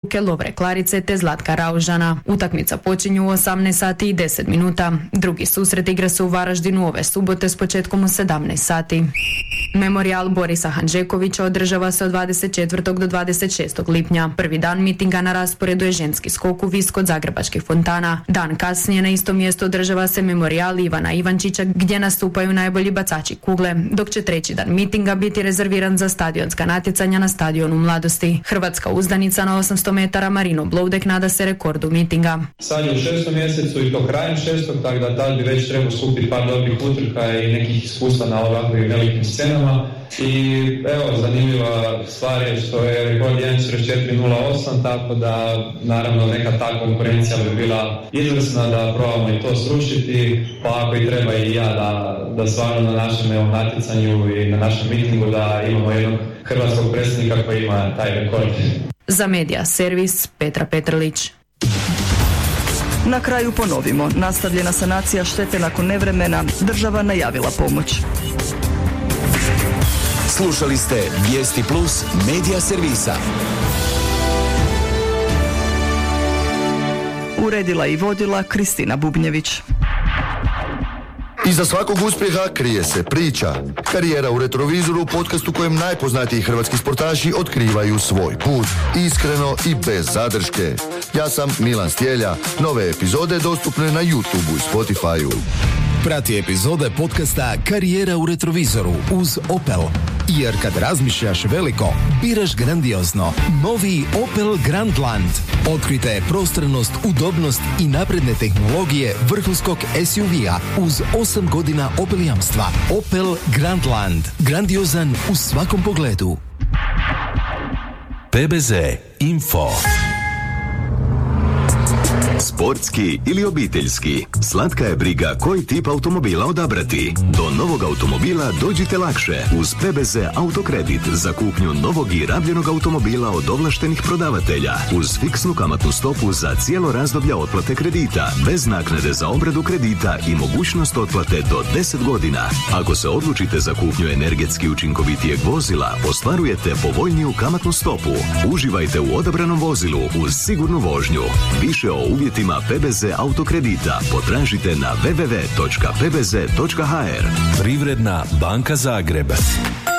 Luke Lovre Klarice te Zlatka Raužana. Utakmica počinju u 18 sati i 10 minuta. Drugi susret igra se u Varaždinu ove subote s početkom u 17 sati. Memorijal Borisa Hanžekovića održava se od 24. do 26. lipnja. Prvi dan mitinga na rasporedu je ženski skok u vis kod Zagrebačkih fontana. Dan kasnije na istom mjestu održava se memorijal Ivana Ivančića gdje nastupaju najbolji bacači kugle, dok će treći dan mitinga biti rezerviran za stadionska natjecanja na stadionu Mladosti. Hrvatska uzdanica na 800 metara Marino Bloudek nada se rekordu mitinga. Sad je u 6. mjesecu i to krajem 6. tako da tad bi već trebao skupiti par dobrih utrka i nekih iskustva na ovakvim velikim scenama. I evo, zanimljiva stvar je što je rekord 1.44.08, tako da naravno neka ta konkurencija bi bila izvrsna da probamo i to srušiti, pa ako i treba i ja da stvarno na našem natjecanju i na našem mitingu da imamo jednog hrvatskog predsjednika koji ima taj rekord. Za Medija servis Petra Petrlić. Na kraju ponovimo, nastavljena sanacija štete nakon nevremena, država najavila pomoć. Slušali ste Vijesti Plus Medija servisa. Uredila i vodila Kristina Bubnjević. Iza svakog uspjeha krije se priča. Karijera u retrovizoru, podcast u kojem najpoznatiji hrvatski sportaši otkrivaju svoj put. Iskreno i bez zadrške. Ja sam Milan Stjelja. Nove epizode dostupne na YouTubeu i Spotifyu. Prati epizode podcasta Karijera u retrovizoru uz Opel. Jer kad razmišljaš veliko, biraš grandiozno. Novi Opel Grandland. Otkrijte prostornost, udobnost i napredne tehnologije vrhunskog SUV-a uz 8 godina Opel jamstva. Opel Grandland. Grandiozan u svakom pogledu. PBZ Info. Sportski ili obiteljski, slatka je briga koji tip automobila odabrati. Do novog automobila dođite lakše uz PBZ Autokredit za kupnju novog i rabljenog automobila od ovlaštenih prodavatelja uz fiksnu kamatnu stopu za cijelo razdoblje otplate kredita, bez naknade za obradu kredita i mogućnost otplate do 10 godina. Ako se odlučite za kupnju energetski učinkovitijeg vozila, ostvarujete povoljniju kamatnu stopu. Uživajte u odabranom vozilu uz sigurnu vožnju. Više o uvjetima PBZ Autokredita potražite na www.pbz.hr. Privredna banka Zagreb.